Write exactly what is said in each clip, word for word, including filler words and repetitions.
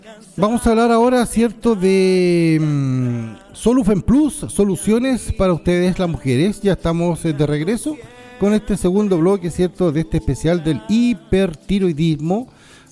Vamos a hablar ahora, ¿cierto?, de um, Solufen Plus, soluciones para ustedes las mujeres. Ya estamos eh, de regreso con este segundo bloque, ¿cierto?, de este especial del hipertiroidismo,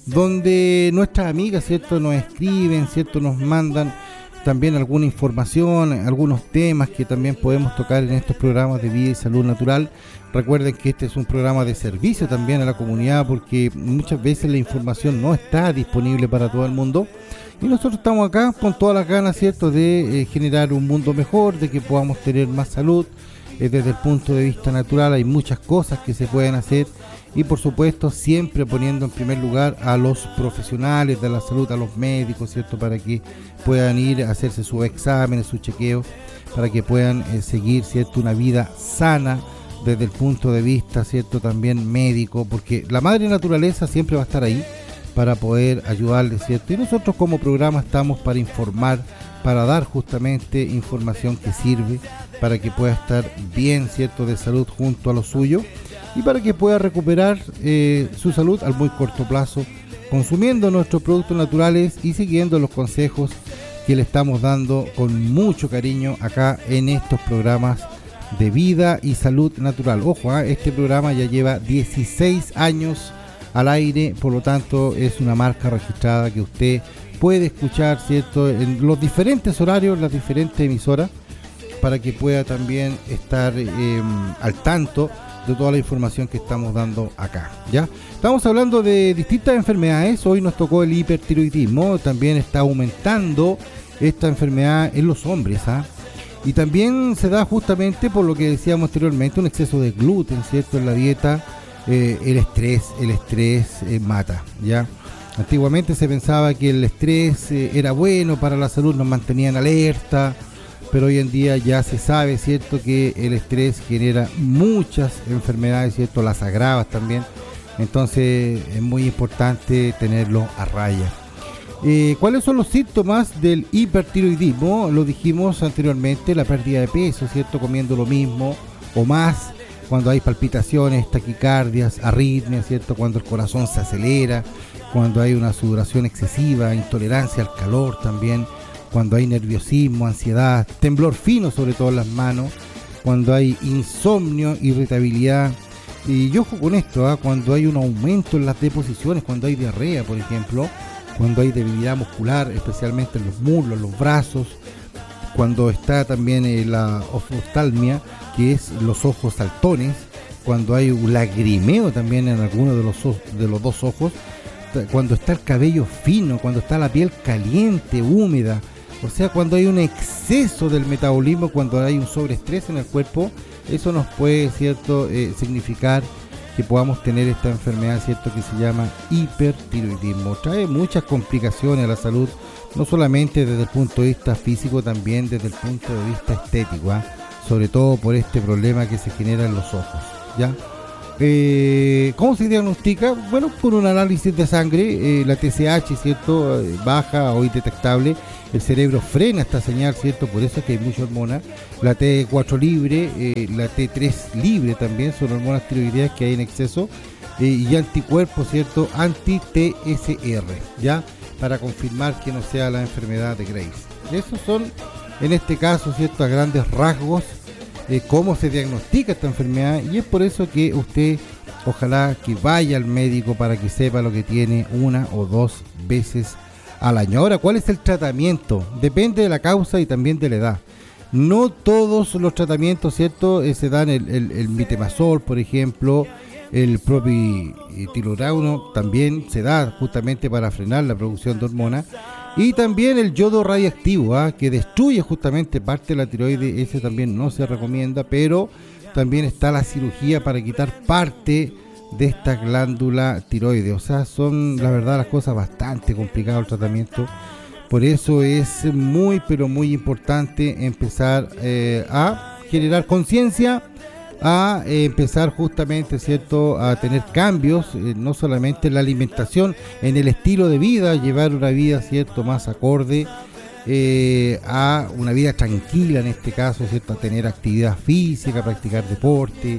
donde nuestras amigas, ¿cierto?, nos escriben, ¿cierto?, nos mandan también alguna información, algunos temas que también podemos tocar en estos programas de vida y salud natural. Recuerden que este es un programa de servicio también a la comunidad, porque muchas veces la información no está disponible para todo el mundo y nosotros estamos acá con todas las ganas, ¿cierto?, de eh, generar un mundo mejor, de que podamos tener más salud. Eh, desde el punto de vista natural hay muchas cosas que se pueden hacer y por supuesto siempre poniendo en primer lugar a los profesionales de la salud, a los médicos, ¿cierto?, para que puedan ir a hacerse sus exámenes, sus chequeos, para que puedan eh, seguir, ¿cierto?, una vida sana desde el punto de vista, ¿cierto?, también médico, porque la madre naturaleza siempre va a estar ahí para poder ayudarles, ¿cierto? Y nosotros como programa estamos para informar, para dar justamente información que sirve para que pueda estar bien, ¿cierto?, de salud junto a lo suyo y para que pueda recuperar eh, su salud al muy corto plazo, consumiendo nuestros productos naturales y siguiendo los consejos que le estamos dando con mucho cariño acá en estos programas de vida y salud natural. Ojo, ¿eh? Este programa ya lleva dieciséis años al aire, por lo tanto es una marca registrada que usted puede escuchar, ¿cierto?, en los diferentes horarios, las diferentes emisoras, para que pueda también estar eh, al tanto de toda la información que estamos dando acá, ¿ya? Estamos hablando de distintas enfermedades. Hoy nos tocó el hipertiroidismo. También está aumentando esta enfermedad en los hombres, ¿ah? Y también se da justamente por lo que decíamos anteriormente, un exceso de gluten, ¿cierto?, en la dieta. Eh, el estrés, el estrés eh, mata, ¿ya? Antiguamente se pensaba que el estrés eh, era bueno para la salud, nos mantenía en alerta, pero hoy en día ya se sabe, ¿cierto?, que el estrés genera muchas enfermedades, ¿cierto?, las agrava también. Entonces es muy importante tenerlo a raya. Eh, ¿Cuáles son los síntomas del hipertiroidismo? Lo dijimos anteriormente, la pérdida de peso, ¿cierto?, comiendo lo mismo o más, cuando hay palpitaciones, taquicardias, arritmias, ¿cierto?, cuando el corazón se acelera, cuando hay una sudoración excesiva, intolerancia al calor también, cuando hay nerviosismo, ansiedad, temblor fino sobre todo en las manos, cuando hay insomnio, irritabilidad. Y yo ojo con esto, ¿eh? Cuando hay un aumento en las deposiciones, cuando hay diarrea, por ejemplo, cuando hay debilidad muscular, especialmente en los muslos, en los brazos, cuando está también eh, la oftalmia, que es los ojos saltones, cuando hay un lagrimeo también en alguno de los, de los dos ojos, cuando está el cabello fino, cuando está la piel caliente, húmeda, o sea, cuando hay un exceso del metabolismo, cuando hay un sobreestrés en el cuerpo, eso nos puede, ¿cierto?, eh, significar que podamos tener esta enfermedad, ¿cierto?, que se llama hipertiroidismo. Trae muchas complicaciones a la salud, no solamente desde el punto de vista físico, también desde el punto de vista estético, ¿eh? Sobre todo por este problema que se genera en los ojos, ¿ya? Eh, ¿Cómo se diagnostica? Bueno, con un análisis de sangre, eh, la T S H, ¿cierto?, eh, baja o indetectable, el cerebro frena esta señal, ¿cierto?, por eso es que hay mucha hormona, la T cuatro libre, eh, la T tres libre también, son hormonas tiroideas que hay en exceso, eh, y anticuerpos, ¿cierto?, anti-T S R, ¿ya?, para confirmar que no sea la enfermedad de Graves. Esos son, en este caso, ¿cierto?, a grandes rasgos, de cómo se diagnostica esta enfermedad, y es por eso que usted ojalá que vaya al médico para que sepa lo que tiene una o dos veces al año. Ahora, ¿cuál es el tratamiento? Depende de la causa y también de la edad. No todos los tratamientos, ¿cierto?, eh, se dan el, el, el mitemazol, por ejemplo, el propiltirurauno también se da justamente para frenar la producción de hormonas. Y también el yodo radioactivo, ¿eh? que destruye justamente parte de la tiroides, ese también no se recomienda, pero también está la cirugía para quitar parte de esta glándula tiroides. O sea, son la verdad las cosas bastante complicadas el tratamiento. Por eso es muy, pero muy importante empezar eh, a generar conciencia, a eh, empezar justamente, ¿cierto?, a tener cambios, eh, no solamente en la alimentación, en el estilo de vida, llevar una vida, ¿cierto?, más acorde eh, a una vida tranquila en este caso, ¿cierto?, a tener actividad física, practicar deporte,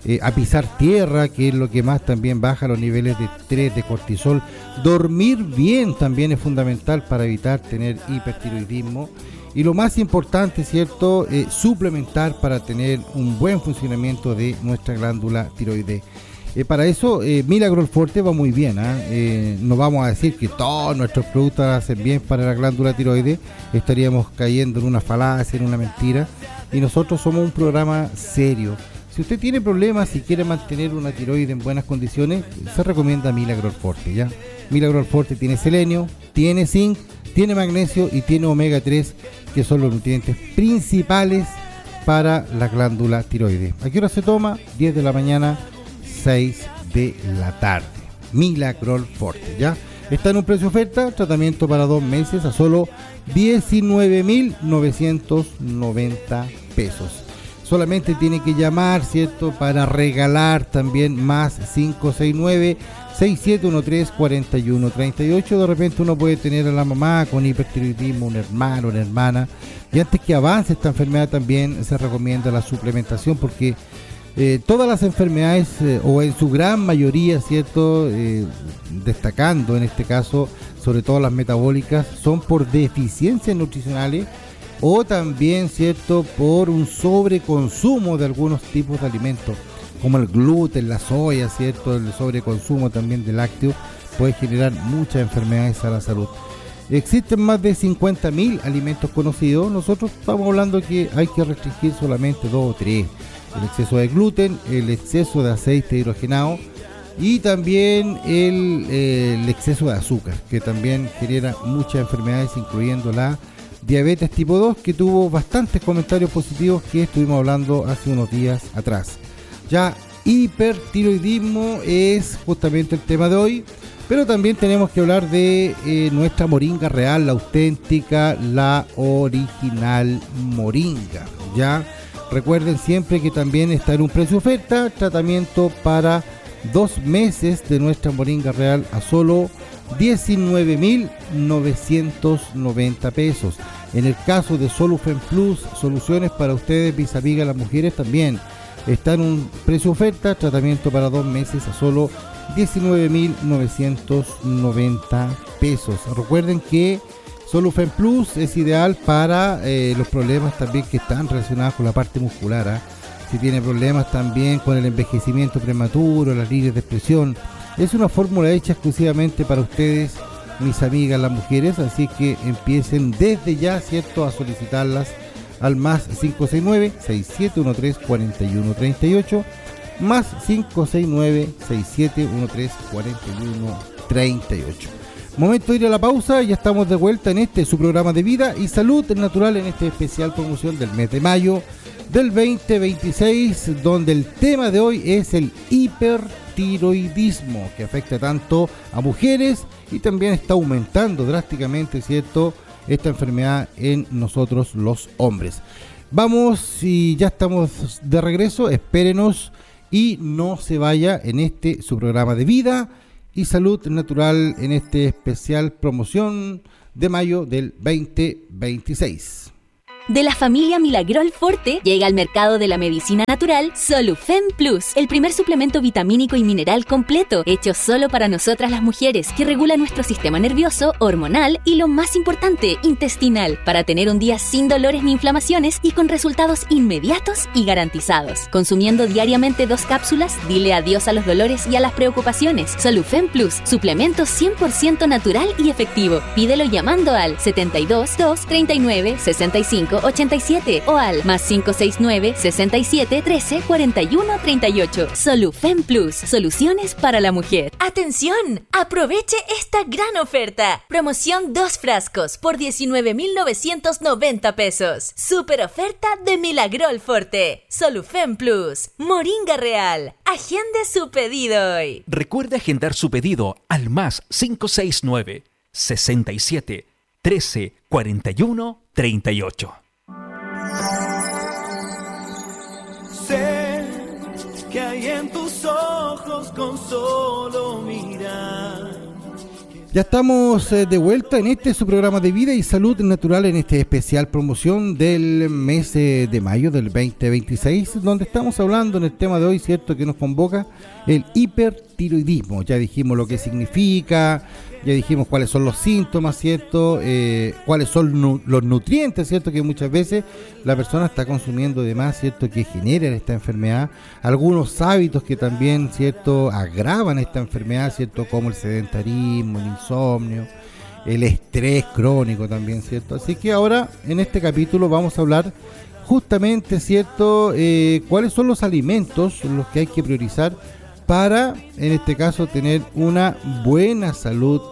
eh, a pisar tierra, que es lo que más también baja los niveles de estrés, de cortisol. Dormir bien también es fundamental para evitar tener hipertiroidismo. Y lo más importante, ¿cierto?, eh, suplementar para tener un buen funcionamiento de nuestra glándula tiroides. Eh, para eso, eh, Milagrol Forte va muy bien. ¿eh? Eh, no vamos a decir que todos nuestros productos hacen bien para la glándula tiroides. Estaríamos cayendo en una falacia, en una mentira. Y nosotros somos un programa serio. Si usted tiene problemas y quiere mantener una tiroides en buenas condiciones, se recomienda Milagrol Forte, ¿ya? Milagrol Forte tiene selenio, tiene zinc, tiene magnesio y tiene omega tres, que son los nutrientes principales para la glándula tiroides. ¿A qué hora se toma? diez de la mañana, seis de la tarde. Milagrol Forte, ¿ya? Está en un precio oferta, tratamiento para dos meses a solo diecinueve mil novecientos noventa pesos. Solamente tiene que llamar, ¿cierto?, para regalar también más cinco seis nueve, seis siete uno tres, cuatro uno tres ocho. De repente uno puede tener a la mamá con hipertiroidismo, un hermano, una hermana. Y antes que avance esta enfermedad también se recomienda la suplementación, porque eh, todas las enfermedades, eh, o en su gran mayoría, ¿cierto?, eh, destacando en este caso, sobre todo las metabólicas, son por deficiencias nutricionales o también, ¿cierto?, por un sobreconsumo de algunos tipos de alimentos, como el gluten, la soya, ¿cierto?, el sobreconsumo también de lácteos puede generar muchas enfermedades a la salud. Existen más de cincuenta mil alimentos conocidos. Nosotros estamos hablando que hay que restringir solamente dos o tres. El exceso de gluten, el exceso de aceite hidrogenado y también el, eh, el exceso de azúcar, que también genera muchas enfermedades, incluyendo la diabetes tipo dos, que tuvo bastantes comentarios positivos que estuvimos hablando hace unos días atrás. Ya hipertiroidismo es justamente el tema de hoy, pero también tenemos que hablar de eh, nuestra moringa real, la auténtica, la original moringa. Ya recuerden siempre que también está en un precio oferta, tratamiento para dos meses de nuestra moringa real a solo diecinueve mil novecientos noventa pesos. En el caso de Solufen Plus, soluciones para ustedes, mis amigas las mujeres, también está en un precio oferta, tratamiento para dos meses a solo diecinueve mil novecientos noventa pesos. Recuerden que Solufen Plus es ideal para eh, los problemas también que están relacionados con la parte muscular, ¿eh? Si tiene problemas también con el envejecimiento prematuro, las líneas de expresión, es una fórmula hecha exclusivamente para ustedes, mis amigas las mujeres, así que empiecen desde ya, ¿cierto?, a solicitarlas al más cinco seis nueve, seis siete uno tres, cuatro uno tres ocho, más cinco seis nueve, seis siete uno tres, cuatro uno tres ocho. Momento de ir a la pausa, ya estamos de vuelta en este su programa de vida y salud natural, en esta especial promoción del mes de mayo del veinte veintiséis, donde el tema de hoy es el hipertiroidismo, que afecta tanto a mujeres y también está aumentando drásticamente, ¿cierto?, esta enfermedad en nosotros los hombres. Vamos, y ya estamos de regreso, espérenos y no se vaya en este su programa de vida y salud natural, en este especial promoción de mayo del veinte veintiséis. De la familia Milagrol Forte llega al mercado de la medicina natural Solufen Plus, el primer suplemento vitamínico y mineral completo, hecho solo para nosotras las mujeres, que regula nuestro sistema nervioso, hormonal y, lo más importante, intestinal, para tener un día sin dolores ni inflamaciones y con resultados inmediatos y garantizados. Consumiendo diariamente dos cápsulas, dile adiós a los dolores y a las preocupaciones. Solufen Plus, suplemento cien por ciento natural y efectivo. Pídelo llamando al setenta y dos, dos treinta y nueve, sesenta y cinco ochenta y siete o al más cinco seis nueve, sesenta y siete, trece, cuarenta y uno treinta y ocho. Solufen Plus, soluciones para la mujer. ¡Atención! Aproveche esta gran oferta. Promoción dos frascos por diecinueve mil novecientos noventa pesos. Super oferta de Milagrol Forte. Solufen Plus, moringa real. Agende su pedido hoy. Recuerde agendar su pedido al más cinco seis nueve, sesenta y siete, trece, cuarenta y uno treinta y ocho. Sé que hay en tus ojos con solo mirar. Ya estamos eh, de vuelta en este su programa de vida y salud natural, en este especial promoción del mes eh, de mayo del veinte veintiséis, donde estamos hablando en el tema de hoy, cierto, que nos convoca el hipertiroidismo. Ya dijimos lo que significa, ya dijimos cuáles son los síntomas, cierto, eh, cuáles son nu- los nutrientes, cierto, que muchas veces la persona está consumiendo de más, cierto, que generan esta enfermedad, algunos hábitos que también, cierto, agravan esta enfermedad, cierto, como el sedentarismo, el insomnio, el estrés crónico también, cierto. Así que ahora en este capítulo vamos a hablar justamente, cierto, eh, cuáles son los alimentos los que hay que priorizar para, en este caso, tener una buena salud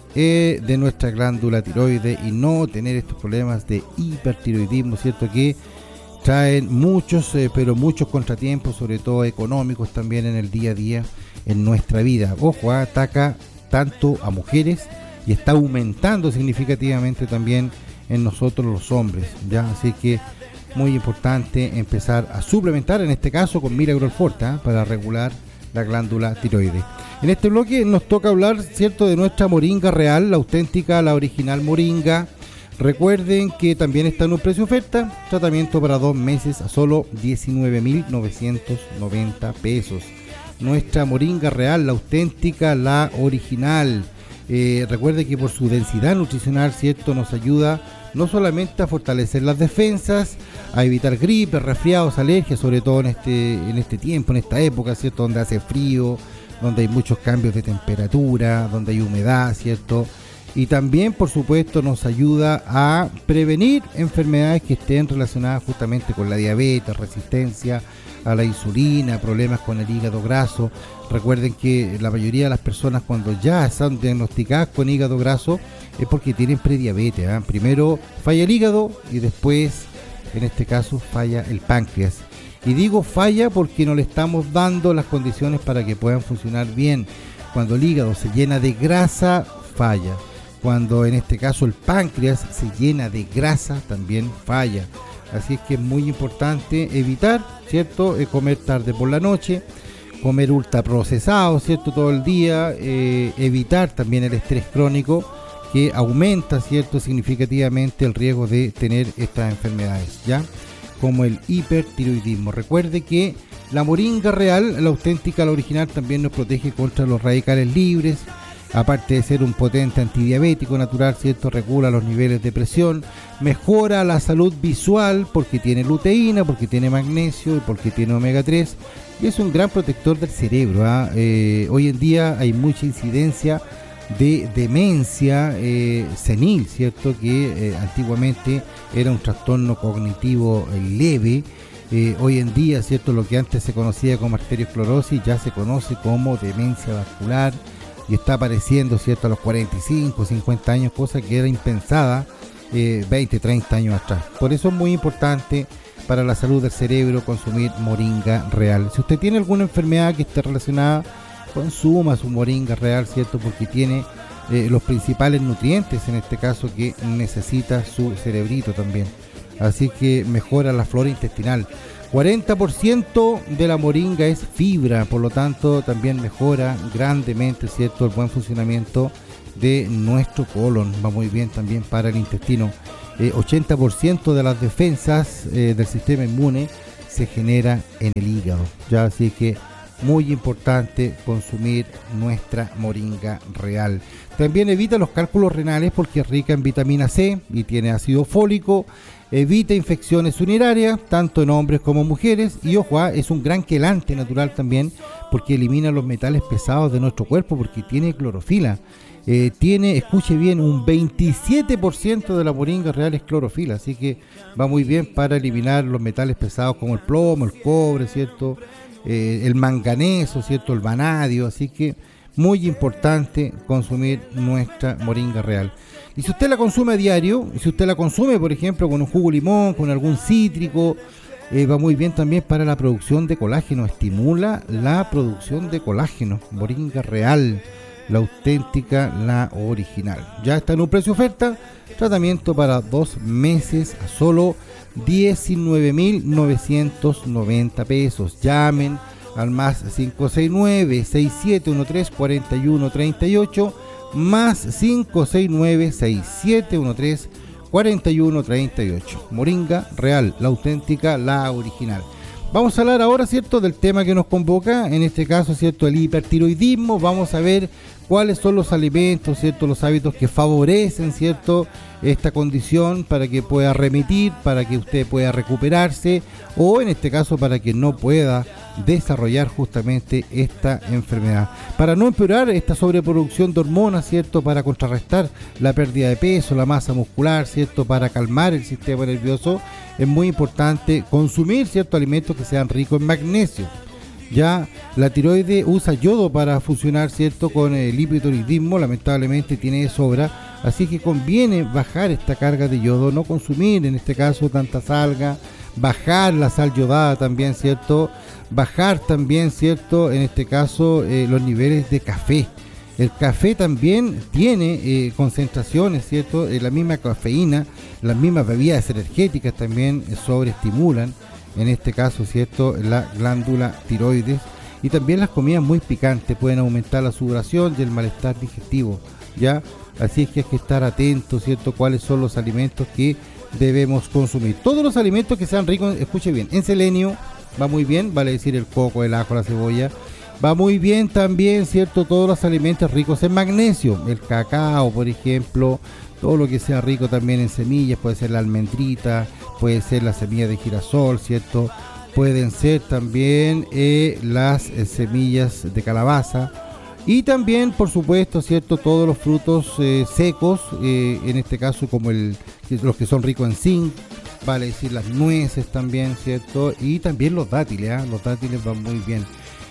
eh, de nuestra glándula tiroides y no tener estos problemas de hipertiroidismo, cierto, que traen muchos, eh, pero muchos contratiempos, sobre todo económicos también en el día a día en nuestra vida. Ojo, ataca tanto a mujeres y está aumentando significativamente también en nosotros los hombres, ¿ya? Así que muy importante empezar a suplementar, en este caso con Miragrol Forte, ¿eh? para regular la glándula tiroides. En este bloque nos toca hablar, cierto, de nuestra moringa real, la auténtica, la original moringa. Recuerden que también está en un precio oferta, tratamiento para dos meses a solo diecinueve mil novecientos noventa pesos. Nuestra moringa real, la auténtica, la original. Eh, recuerde que por su densidad nutricional, cierto, nos ayuda no solamente a fortalecer las defensas, a evitar gripes, resfriados, alergias, sobre todo en este, en este tiempo, en esta época, cierto, donde hace frío, donde hay muchos cambios de temperatura, donde hay humedad, cierto. Y también, por supuesto, nos ayuda a prevenir enfermedades que estén relacionadas justamente con la diabetes, resistencia a la insulina, problemas con el hígado graso. Recuerden que la mayoría de las personas, cuando ya están diagnosticadas con hígado graso, es porque tienen prediabetes, ¿eh? Primero falla el hígado y después, en este caso, falla el páncreas. Y digo falla porque no le estamos dando las condiciones para que puedan funcionar bien. Cuando el hígado se llena de grasa, falla. Cuando en este caso el páncreas se llena de grasa, también falla. Así es que es muy importante evitar, ¿cierto?, eh, comer tarde por la noche, comer ultraprocesado, ¿cierto?, todo el día, eh, evitar también el estrés crónico, que aumenta, ¿cierto?, significativamente el riesgo de tener estas enfermedades, ¿ya?, como el hipertiroidismo. Recuerde que la moringa real, la auténtica, la original, también nos protege contra los radicales libres. Aparte de ser un potente antidiabético natural, ¿cierto?, regula los niveles de presión, mejora la salud visual porque tiene luteína, porque tiene magnesio y porque tiene omega tres, y es un gran protector del cerebro, ¿eh? Eh, hoy en día hay mucha incidencia de demencia eh, senil, ¿cierto?, que eh, antiguamente era un trastorno cognitivo eh, leve. Eh, hoy en día, ¿cierto?, lo que antes se conocía como arteriosclerosis ya se conoce como demencia vascular, y está apareciendo, ¿cierto?, a los cuarenta y cinco, cincuenta años, cosa que era impensada eh, veinte, treinta años atrás. Por eso es muy importante para la salud del cerebro consumir moringa real. Si usted tiene alguna enfermedad que esté relacionada, consuma su moringa real, ¿cierto?, porque tiene eh, los principales nutrientes, en este caso, que necesita su cerebrito también. Así que mejora la flora intestinal. cuarenta por ciento de la moringa es fibra, por lo tanto también mejora grandemente, ¿cierto?, el buen funcionamiento de nuestro colon. Va muy bien también para el intestino. Eh, ochenta por ciento de las defensas eh, del sistema inmune se genera en el hígado, ya, así que muy importante consumir nuestra moringa real. También evita los cálculos renales porque es rica en vitamina C y tiene ácido fólico. Evita infecciones urinarias, tanto en hombres como mujeres. Y ojo, es un gran quelante natural también, porque elimina los metales pesados de nuestro cuerpo, porque tiene clorofila. Eh, tiene, escuche bien, un veintisiete por ciento de la moringa real es clorofila, así que va muy bien para eliminar los metales pesados como el plomo, el cobre, ¿cierto?, eh, el manganeso, ¿cierto?, el vanadio. Así que muy importante consumir nuestra moringa real. Y si usted la consume a diario, si usted la consume, por ejemplo, con un jugo de limón, con algún cítrico, eh, va muy bien también para la producción de colágeno. Estimula la producción de colágeno. Moringa real, la auténtica, la original. Ya está en un precio oferta. Tratamiento para dos meses a solo diecinueve mil novecientos noventa pesos. Llamen al más cinco seis nueve, seis siete uno tres, cuatro uno tres ocho. más cinco seis nueve, seis siete uno tres, cuatro uno tres ocho. Moringa Real, la auténtica, la original. Vamos a hablar ahora, ¿cierto?, del tema que nos convoca, en este caso, ¿cierto?, el hipertiroidismo. Vamos a ver cuáles son los alimentos, ¿cierto?, los hábitos que favorecen, ¿cierto?, esta condición para que pueda remitir, para que usted pueda recuperarse o en este caso para que no pueda desarrollar justamente esta enfermedad. Para no empeorar esta sobreproducción de hormonas, ¿cierto?, para contrarrestar la pérdida de peso, la masa muscular, ¿cierto?, para calmar el sistema nervioso, es muy importante consumir, ¿cierto?, alimentos que sean ricos en magnesio. Ya la tiroides usa yodo para funcionar, ¿cierto?, con el hipertiroidismo, lamentablemente tiene de sobra, así que conviene bajar esta carga de yodo, no consumir en este caso tanta salga, bajar la sal yodada también, ¿cierto?, bajar también, ¿cierto?, en este caso eh, los niveles de café. El café también tiene eh, concentraciones, ¿cierto?, eh, la misma cafeína, las mismas bebidas energéticas también eh, sobreestimulan, en este caso, ¿cierto?, la glándula tiroides. Y también las comidas muy picantes pueden aumentar la sudoración y el malestar digestivo, ¿ya? Así es que hay que estar atentos, ¿cierto?, cuáles son los alimentos que debemos consumir. Todos los alimentos que sean ricos, escuche bien, en selenio, va muy bien, vale decir el coco, el ajo, la cebolla. Va muy bien también, ¿cierto?, todos los alimentos ricos en magnesio, el cacao, por ejemplo, todo lo que sea rico también en semillas, puede ser la almendrita, puede ser la semilla de girasol, ¿cierto? Pueden ser también eh, las eh, semillas de calabaza y también, por supuesto, ¿cierto?, todos los frutos eh, secos, eh, en este caso como el, los que son ricos en zinc, vale decir las nueces también, ¿cierto? Y también los dátiles, ¿eh? Los dátiles van muy bien.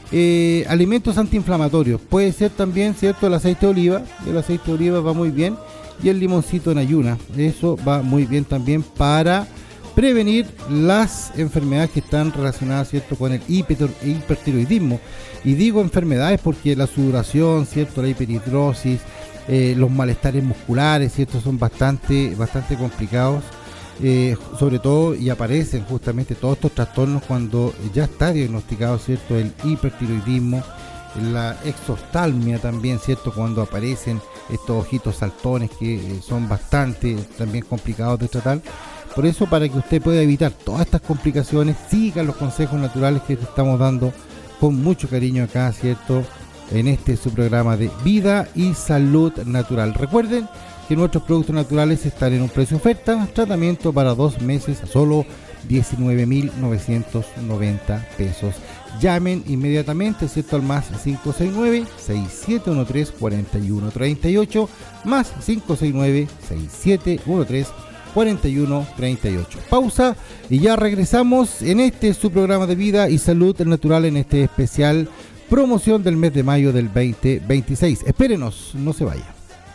Eh, alimentos antiinflamatorios, puede ser también, ¿cierto?, el aceite de oliva, el aceite de oliva va muy bien, y el limoncito en ayuna, eso va muy bien también para prevenir las enfermedades que están relacionadas, ¿cierto?, con el hipertiroidismo. Y digo enfermedades porque la sudoración, ¿cierto?, la hiperhidrosis, eh, los malestares musculares, ¿cierto?, son bastante, bastante complicados, eh, sobre todo, y aparecen justamente todos estos trastornos cuando ya está diagnosticado, ¿cierto?, el hipertiroidismo, la exoftalmia también, ¿cierto?, cuando aparecen estos ojitos saltones que eh, son bastante también complicados de tratar. Por eso, para que usted pueda evitar todas estas complicaciones, siga los consejos naturales que te estamos dando con mucho cariño acá, ¿cierto?, en este su programa de Vida y Salud Natural. Recuerden que nuestros productos naturales están en un precio oferta, tratamiento para dos meses a solo diecinueve mil novecientos noventa pesos. Llamen inmediatamente, ¿cierto?, al más cinco seis nueve, seis siete uno tres, cuatro uno tres ocho, más cinco seis nueve, seis siete uno tres, cuatro uno tres ocho. Pausa y ya regresamos en este su programa de Vida y Salud Natural, en este especial promoción del mes de mayo del veinte veintiséis. Espérenos, no se vaya.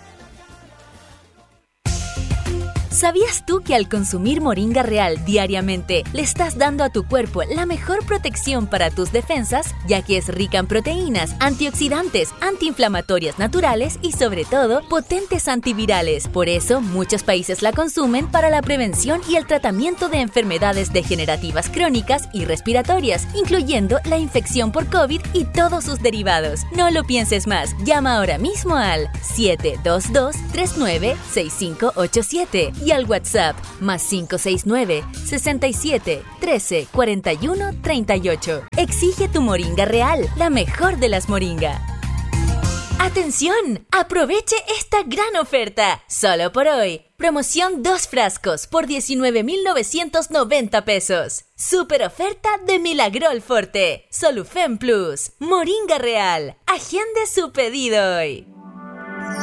¿Sabías tú que al consumir Moringa Real diariamente le estás dando a tu cuerpo la mejor protección para tus defensas, ya que es rica en proteínas, antioxidantes, antiinflamatorias naturales y sobre todo potentes antivirales? Por eso muchos países la consumen para la prevención y el tratamiento de enfermedades degenerativas crónicas y respiratorias, incluyendo la infección por COVID y todos sus derivados. No lo pienses más, llama ahora mismo al siete dos dos, tres nueve seis cinco ocho siete y al WhatsApp más cinco seis nueve, sesenta y siete, trece, cuarenta y uno, treinta y ocho. Exige tu Moringa Real, la mejor de las moringa. ¡Atención! ¡Aproveche esta gran oferta! Solo por hoy. Promoción dos frascos por diecinueve mil novecientos noventa pesos. Super oferta de Milagrol Forte. Solufen Plus. Moringa Real. Agende su pedido hoy.